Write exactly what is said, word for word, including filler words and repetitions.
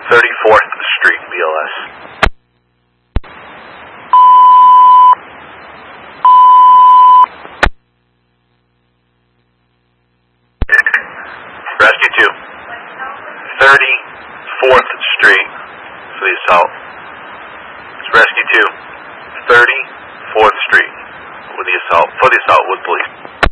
thirty-fourth Street, B L S. Rescue two. thirty-fourth Street for the assault. It's Rescue two. thirty-fourth Street with the assault, for the assault with police.